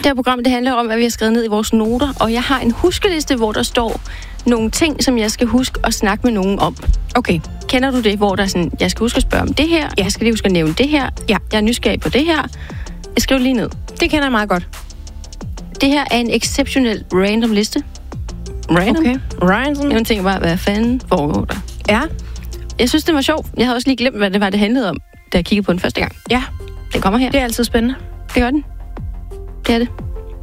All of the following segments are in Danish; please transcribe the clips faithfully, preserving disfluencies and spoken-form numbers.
Det her program, det handler om, hvad vi har skrevet ned i vores noter, og jeg har en huskeliste, hvor der står nogle ting, som jeg skal huske at snakke med nogen om. Okay. Kender du det, hvor der er sådan, jeg skal huske at spørge om det her, ja. Jeg skal lige huske at nævne det her, ja. Jeg er nysgerrig på det her. Jeg skriver lige ned. Det kender jeg meget godt. Det her er en exceptionel random liste. Random? Okay. Random. Jeg tænker bare, hvad fanden foregår der? Ja. Jeg synes, det var sjovt. Jeg havde også lige glemt, hvad det var, det handlede om, da jeg kiggede på den første gang. Ja. Det kommer her. Det er altid spændende. Det gør den. Det er det.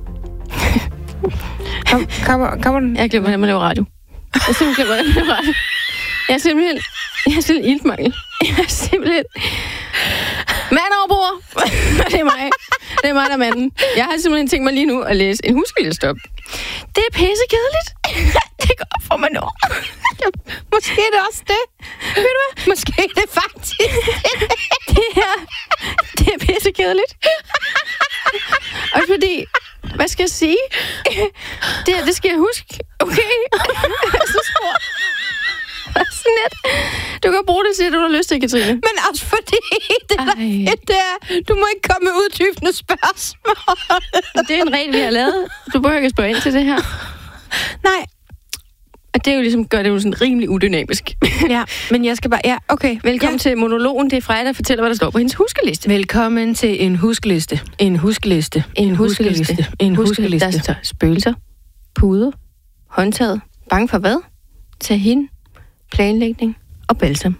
Kom, kommer, kommer den? Jeg glemmer, at man laver radio. Jeg simpelthen glemmer, at man laver radio. Jeg er simpelthen... Jeg er simpelthen iltmangel. Jeg er simpelthen... Mand over bord! Det er mig. Det er mig, der er manden. Jeg har simpelthen tænkt mig lige nu at læse en huskeliste op. Det er pissekedeligt. Det går op for mig nu. Måske er det også det. Ved du hvad? Måske er det faktisk det her. Det er pissekedeligt. Og fordi... Hvad skal jeg sige? Det her, det skal jeg huske. Okay? Så stor. Sådan lidt. Du kan bruge det til, at du har lyst til, Katrine. Men også fordi det der, det er, du må ikke komme med uddybende spørgsmål. Det er en regel, vi har lavet. Du behøver ikke at spørge ind til det her. Nej. Og det er jo ligesom, gør det jo sådan rimelig udynamisk. Ja, men jeg skal bare... Ja, okay. Velkommen ja. til monologen. Det er Freja, der fortæller, hvad der står på hendes huskeliste. Velkommen til en huskeliste. En huskeliste. En huskeliste. En huskeliste. Der står spøgelser, puder, håndtaget, bange for hvad? Tahin, planlægning og balsam.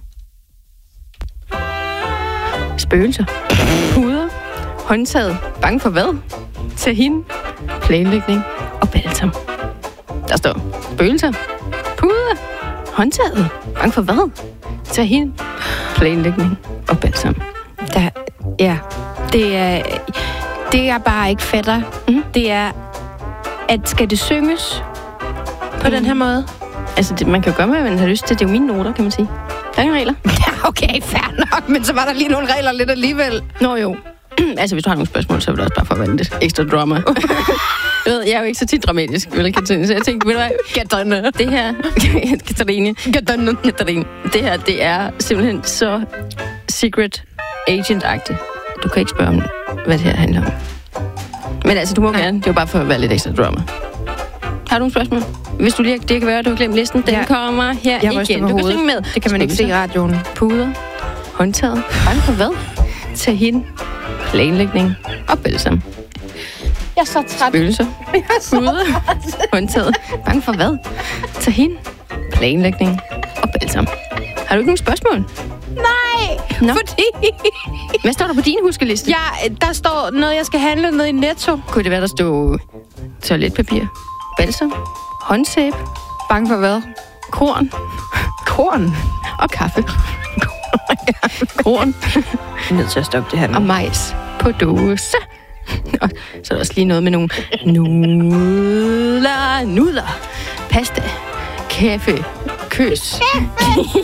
Spøgelser, puder, håndtaget, bange for hvad? Tahin, planlægning og balsam. Der står spøgelser, puder, håndtaget, bange for hvad? Tahin, planlægning og balsam. Der, ja, det er... Det jeg bare ikke fatter, mm. det er, at skal det synges på mm. den her måde? Altså, det, man kan jo gøre, hvad man har lyst til. Det er jo mine noter, kan man sige. Der er ingen regler. Ja, okay, fair nok, men så var der lige nogle regler lidt alligevel. Nå jo. Altså, hvis du har nogle spørgsmål, så vil du også bare forvente lidt ekstra drama. Jeg ved, jeg er jo ikke så tit dramatisk, vel, Katrine? Så jeg tænkte, ved du hvad? Katrine. Det her... Katrine. Katrine. Katrine. Det her, det er simpelthen så secret agent-agtigt. Du kan ikke spørge om, hvad det her handler om. Men altså, du må gerne. Det er jo bare for at være lidt ekstra drama. Har du nogle spørgsmål? Hvis du lige... Det kan være, at du har glemt listen. Den ja. kommer her jeg igen. Du kan synge med. Det kan man ikke se i radioen. Puder. Håndtaget. Bange for hvad? Tahin. Planlægning og balsam. Jeg er så træt. Spøgelser. Puder. Håndtaget. Bange for hvad? Tahin. Planlægning og balsam. Har du ikke nogen spørgsmål? Nej, Nå. fordi... Hvad står der på din huskeliste? Ja, der står noget, jeg skal handle ned i Netto. Kunne det være, der stod toiletpapir, balsam, håndsæbe, bange for hvad? Korn. Korn? Og kaffe. Korn. Jeg er nødt til at stoppe det her nu. Og majs på dåse. Og så er der også lige noget med nogle nudler, nudler, pasta, kaffe, køs.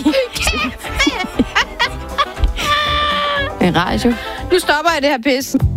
En radio. Nu stopper jeg det her pis.